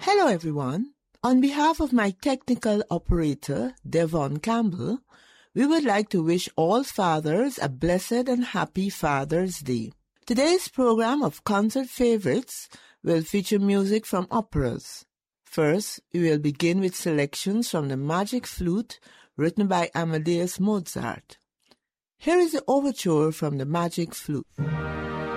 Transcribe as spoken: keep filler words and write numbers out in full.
Hello everyone. On behalf of my technical operator, Devon Campbell, we would like to wish all fathers a blessed and happy Father's Day. Today's program of concert favorites will feature music from operas. First, we will begin with selections from the Magic Flute written by Amadeus Mozart. Here is the overture from the Magic Flute.